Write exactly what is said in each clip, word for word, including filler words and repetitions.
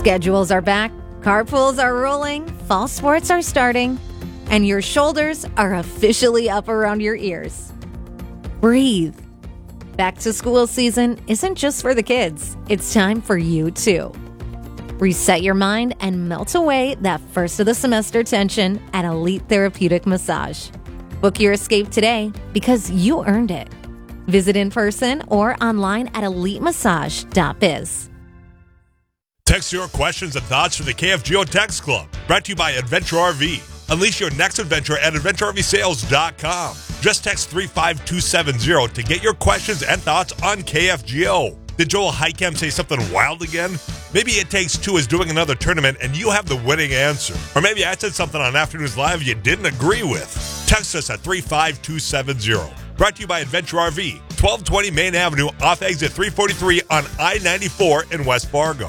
Schedules are back, carpools are rolling, fall sports are starting, and your shoulders are officially up around your ears. Breathe. Back to school season isn't just for the kids. It's time for you too. Reset your mind and melt away that first of the semester tension at Elite Therapeutic Massage. Book your escape today because you earned it. Visit in person or online at elite massage dot biz. Text your questions and thoughts to the K F G O Text Club. Brought to you by Adventure R V. Unleash your next adventure at adventure r v sales dot com. Just text three five two seven zero to get your questions and thoughts on K F G O. Did Joel Heitkamp say something wild again? Maybe It Takes Two is doing another tournament and you have the winning answer. Or maybe I said something on Afternoons Live you didn't agree with. Text us at three five two seven zero. Brought to you by Adventure R V, twelve twenty Main Avenue off exit three forty-three on I ninety-four in West Fargo.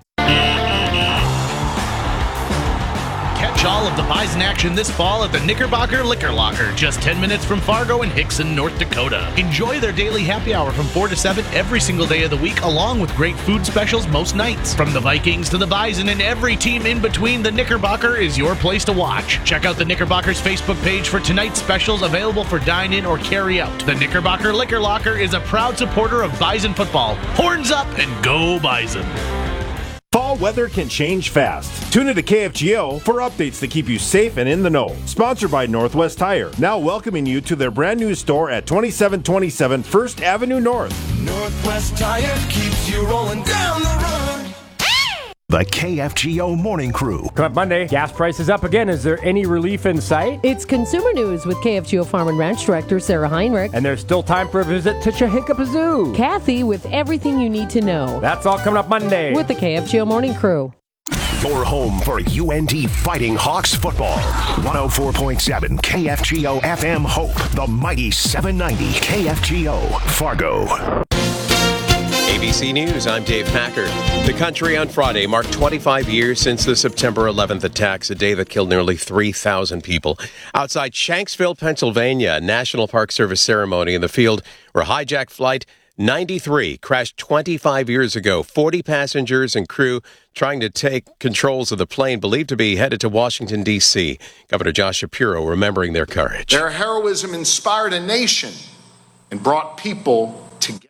Catch all of the Bison action this fall at the Knickerbocker Liquor Locker, just ten minutes from Fargo and Hickson, North Dakota. Enjoy their daily happy hour from four to seven every single day of the week, along with great food specials most nights. From the Vikings to the Bison and every team in between, the Knickerbocker is your place to watch. Check out the Knickerbocker's Facebook page for tonight's specials available for dine-in or carry-out. The Knickerbocker Liquor Locker is a proud supporter of Bison football. Horns up and go Bison! Fall weather can change fast. Tune into K F G O for updates that keep you safe and in the know. Sponsored by Northwest Tire, now welcoming you to their brand new store at twenty-seven twenty-seven First Avenue North. Northwest Tire keeps you rolling down the road. The K F G O Morning Crew. Come up Monday, gas prices up again. Is there any relief in sight? It's Consumer News with K F G O Farm and Ranch Director Sarah Heinrich. And there's still time for a visit to Chihinkapoo Zoo. Kathy with everything you need to know. That's all coming up Monday. With the K F G O Morning Crew. Your home for U N T Fighting Hawks football. one oh four point seven K F G O F M Hope. The mighty seven ninety K F G O Fargo. A B C News, I'm Dave Packer. The country on Friday marked twenty-five years since the September eleventh attacks, a day that killed nearly three thousand people. Outside Shanksville, Pennsylvania, a National Park Service ceremony in the field where hijacked flight ninety-three crashed twenty-five years ago. forty passengers and crew trying to take controls of the plane believed to be headed to Washington, D C Governor Josh Shapiro remembering their courage. Their heroism inspired a nation and brought people together.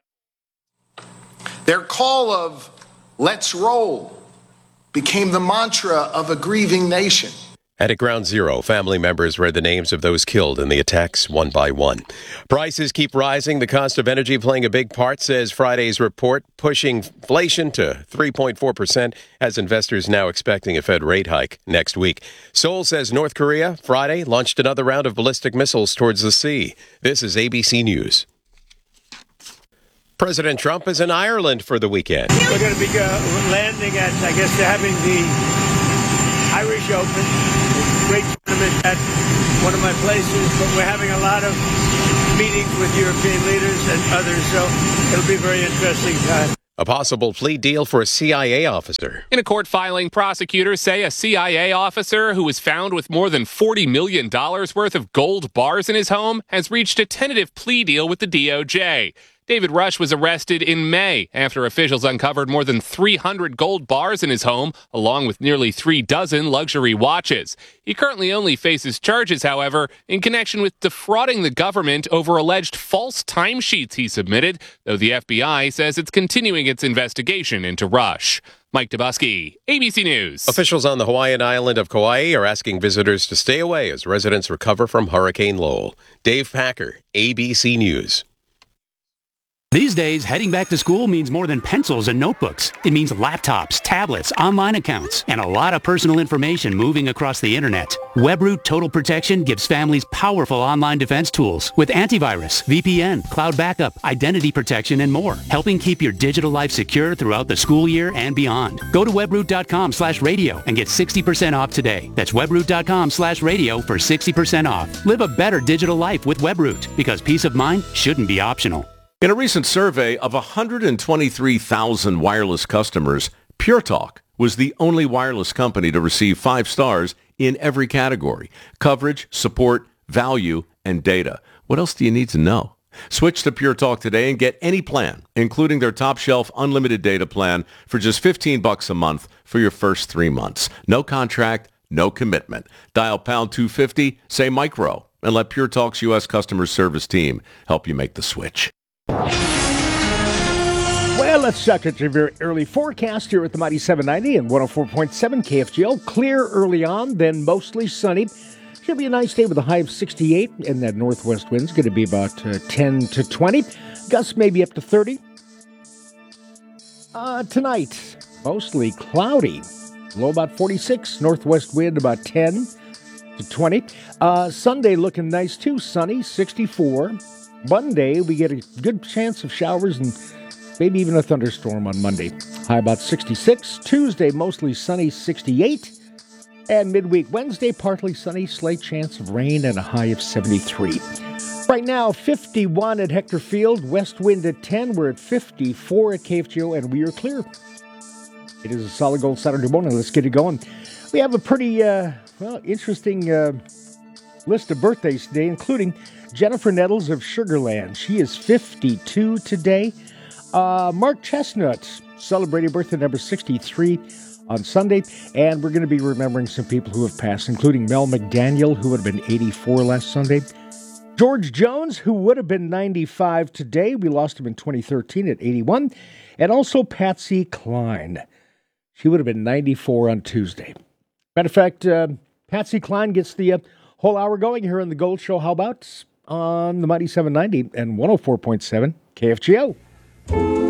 Their call of "Let's roll" became the mantra of a grieving nation. And at Ground Zero, family members read the names of those killed in the attacks one by one. Prices keep rising. The cost of energy playing a big part, says Friday's report, pushing inflation to three point four percent as investors now expecting a Fed rate hike next week. Seoul says North Korea, Friday, launched another round of ballistic missiles towards the sea. This is A B C News. President Trump is in Ireland for the weekend. We're going to be uh, landing at, I guess they're having the Irish Open, great tournament at one of my places, but we're having a lot of meetings with European leaders and others, so it'll be a very interesting time. A possible plea deal for a C I A officer. In a court filing, prosecutors say a C I A officer who was found with more than forty million dollars worth of gold bars in his home has reached a tentative plea deal with the D O J. David Rush was arrested in May after officials uncovered more than three hundred gold bars in his home, along with nearly three dozen luxury watches. He currently only faces charges, however, in connection with defrauding the government over alleged false timesheets he submitted, though the F B I says it's continuing its investigation into Rush. Mike Dabusky, A B C News. Officials on the Hawaiian island of Kauai are asking visitors to stay away as residents recover from Hurricane Lowell. Dave Packer, A B C News. These days, heading back to school means more than pencils and notebooks. It means laptops, tablets, online accounts, and a lot of personal information moving across the internet. WebRoot Total Protection gives families powerful online defense tools with antivirus, V P N, cloud backup, identity protection, and more, helping keep your digital life secure throughout the school year and beyond. Go to webroot.com slash radio and get sixty percent off today. That's webroot.com slash radio for sixty percent off. Live a better digital life with WebRoot, because peace of mind shouldn't be optional. In a recent survey of one hundred twenty-three thousand wireless customers, Pure Talk was the only wireless company to receive five stars in every category: coverage, support, value, and data. What else do you need to know? Switch to Pure Talk today and get any plan, including their top shelf unlimited data plan for just fifteen bucks a month for your first three months. No contract, no commitment. Dial pound two fifty, say micro, and let Pure Talk's U S customer service team help you make the switch. Well, let's check at your very early forecast here at the Mighty seven ninety and one oh four point seven K F G O. Clear early on, then mostly sunny. Should be a nice day with a high of sixty-eight, and that northwest wind's going to be about uh, ten to twenty. Gusts maybe up to thirty. Uh, tonight, mostly cloudy. Low about forty-six. Northwest wind about ten to twenty. Uh, Sunday looking nice too. Sunny, sixty-four. Monday, we get a good chance of showers and maybe even a thunderstorm on Monday. High about sixty-six. Tuesday, mostly sunny, sixty-eight. And midweek Wednesday, partly sunny, slight chance of rain and a high of seventy-three. Right now, fifty-one at Hector Field, west wind at ten. We're at fifty-four at K F G O, and we are clear. It is a solid gold Saturday morning. Let's get it going. We have a pretty, uh, well, interesting uh, list of birthdays today, including Jennifer Nettles of Sugarland. She is fifty-two today. Uh, Mark Chestnut, celebrating birthday number sixty-three. On Sunday, and we're going to be remembering some people who have passed, including Mel McDaniel, who would have been eighty-four last Sunday. George Jones, who would have been ninety-five today. We lost him in twenty thirteen at eighty-one. And also Patsy Cline. She would have been ninety-four on Tuesday. Matter of fact, uh, Patsy Cline gets the uh, whole hour going here on the Gold Show. How about on the Mighty seven ninety and one oh four point seven K F G O?